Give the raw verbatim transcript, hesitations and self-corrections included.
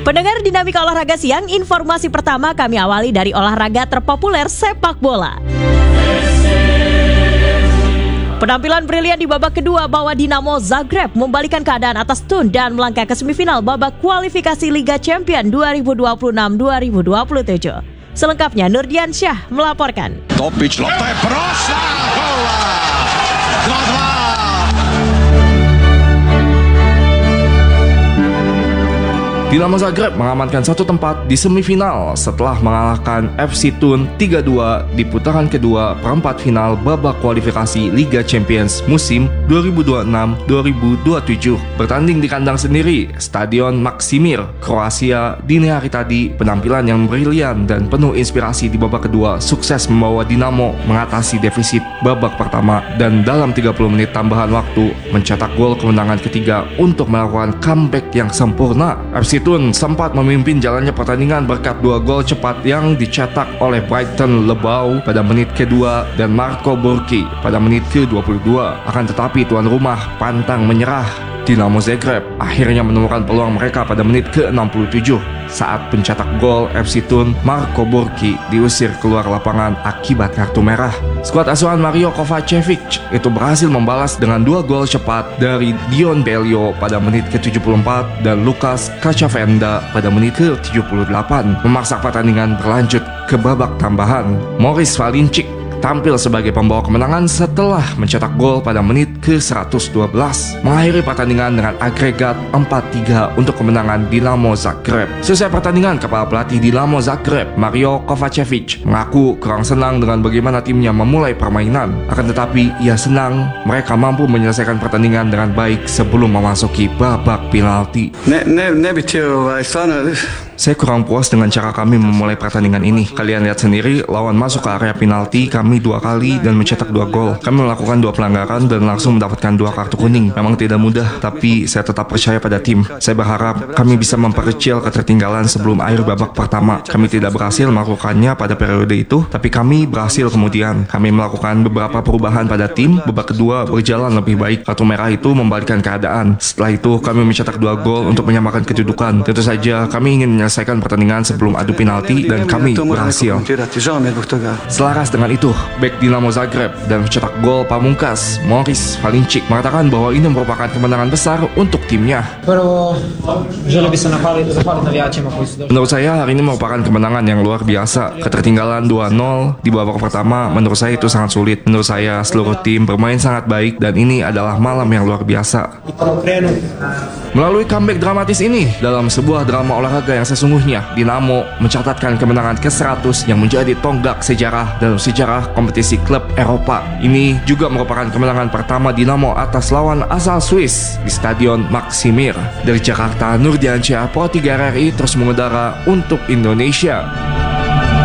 Pendengar Dinamika Olahraga Siang, informasi pertama kami awali dari olahraga terpopuler sepak bola. Penampilan brilian di babak kedua bawa Dinamo Zagreb membalikan keadaan atas Thun dan melangkah ke semifinal babak kualifikasi Liga Champions dua ribu dua puluh enam dua ribu dua puluh tujuh. Selengkapnya Nurdian Syah melaporkan. Topic, Lotte, Brosa, bola, dua dua. Dinamo Zagreb mengamankan satu tempat di semifinal setelah mengalahkan F C Thun tiga dua di putaran kedua perempat final babak kualifikasi Liga Champions musim dua ribu dua puluh enam dua ribu dua puluh tujuh. Bertanding di kandang sendiri, Stadion Maksimir, Kroasia, dini hari tadi, penampilan yang brilian dan penuh inspirasi di babak kedua sukses membawa Dinamo mengatasi defisit babak pertama dan dalam tiga puluh menit tambahan waktu mencetak gol kemenangan ketiga untuk melakukan comeback yang sempurna. F C Thun sempat memimpin jalannya pertandingan berkat dua gol cepat yang dicetak oleh Brighton Lebau pada menit kedua dan Marco Burki pada menit ke dua puluh dua. Akan tetapi tuan rumah pantang menyerah. Dinamo Zagreb akhirnya menemukan peluang mereka pada menit ke enam puluh tujuh saat pencetak gol F C Thun Marco Burki diusir keluar lapangan akibat kartu merah. Skuad asuhan Mario Kovacevic itu berhasil membalas dengan dua gol cepat dari Dion Belio pada menit ke tujuh puluh empat dan Lukas Kacavenda pada menit ke tujuh puluh delapan, memaksa pertandingan berlanjut ke babak tambahan. Moris Valincic tampil sebagai pembawa kemenangan setelah mencetak gol pada menit ke seratus dua belas, mengakhiri pertandingan dengan agregat empat tiga untuk kemenangan Dinamo Zagreb. Selesai pertandingan, kepala pelatih Dinamo Zagreb, Mario Kovacevic, mengaku kurang senang dengan bagaimana timnya memulai permainan. Akan tetapi, ia senang mereka mampu menyelesaikan pertandingan dengan baik sebelum memasuki babak penalti. Ne, ne, ne bi htio, stvarno. Saya kurang puas dengan cara kami memulai pertandingan ini. Kalian lihat sendiri, lawan masuk ke area penalti kami dua kali dan mencetak dua gol. Kami melakukan dua pelanggaran dan langsung mendapatkan dua kartu kuning. Memang tidak mudah, tapi saya tetap percaya pada tim. Saya berharap kami bisa memperkecil ketertinggalan sebelum akhir babak pertama. Kami tidak berhasil melakukannya pada periode itu, tapi kami berhasil kemudian. Kami melakukan beberapa perubahan pada tim. Babak kedua berjalan lebih baik. Kartu merah itu membalikkan keadaan. Setelah itu kami mencetak dua gol untuk menyamakan kedudukan. Tentu saja kami ingin menyelesaikan pertandingan sebelum adu penalti dan kami berhasil. Selaras dengan itu, bek Dinamo Zagreb dan pencetak gol pamungkas Moris Valincic mengatakan bahwa ini merupakan kemenangan besar untuk timnya. Menurut saya hari ini merupakan kemenangan yang luar biasa. Ketertinggalan dua nol di babak pertama menurut saya itu sangat sulit. Menurut saya seluruh tim bermain sangat baik dan ini adalah malam yang luar biasa. Melalui comeback dramatis ini dalam sebuah drama olahraga yang sesungguhnya, Dinamo mencatatkan kemenangan ke seratus yang menjadi tonggak sejarah dalam sejarah kompetisi klub Eropa. Ini juga merupakan kemenangan pertama Dinamo atas lawan asal Swiss di Stadion Maksimir. Dari Jakarta, Nurdian Syah, Pro tiga R R I terus mengudara untuk Indonesia.